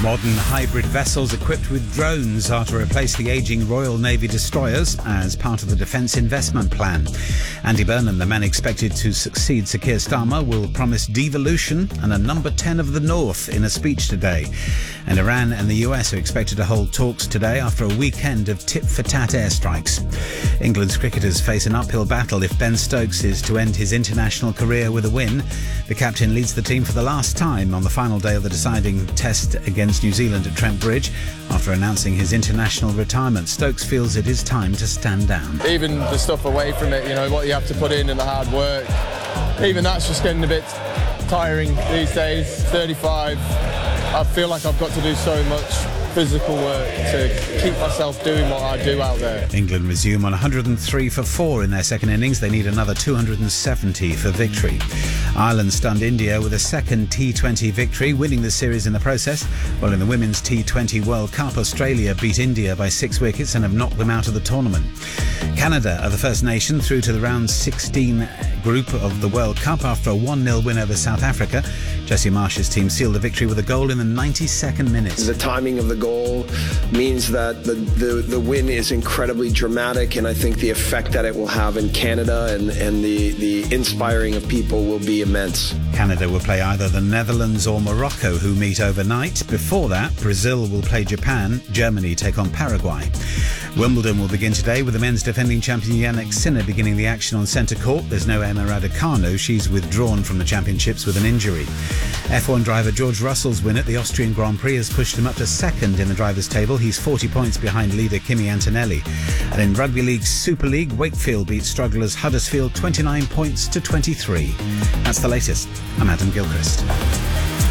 Modern hybrid vessels equipped with drones are to replace the ageing Royal Navy destroyers as part of the Defence Investment Plan. Andy Burnham, the man expected to succeed Sir Keir Starmer, will promise devolution and a number 10 of the North in a speech today. And Iran and the US are expected to hold talks today after a weekend of tit-for-tat airstrikes. England's cricketers face an uphill battle if Ben Stokes is to end his international career with a win. The captain leads the team for the last time on the final day of the deciding test against New Zealand at Trent Bridge. After announcing his international retirement, Stokes feels it is time to stand down. Even the stuff away from it, what you have to put in and the hard work, even that's just getting a bit tiring these days. 35, I feel like I've got to do so much physical work to keep myself doing what I do out there. England resume on 103 for 4 in their second innings. They need another 270 for victory. Ireland stunned India with a second T20 victory, winning the series in the process. While in the Women's T20 World Cup, Australia beat India by 6 wickets and have knocked them out of the tournament. Canada are the first nation through to the round 16 group of the World Cup after a 1-0 win over South Africa. Jesse Marsh's team sealed the victory with a goal in the 92nd minute. The timing of the goal means that the win is incredibly dramatic, and I think the effect that it will have in Canada and the inspiring of people will be immense. Canada will play either the Netherlands or Morocco, who meet overnight. Before that, Brazil will play Japan, Germany take on Paraguay. Wimbledon will begin today with the men's defending champion Jannik Sinner beginning the action on centre court. There's no Emma Raducanu. She's withdrawn from the championships with an injury. F1 driver George Russell's win at the Austrian Grand Prix has pushed him up to second in the drivers' table. He's 40 points behind leader Kimi Antonelli. And in Rugby League Super League, Wakefield beat strugglers Huddersfield 29 points to 23. That's the latest. I'm Adam Gilchrist.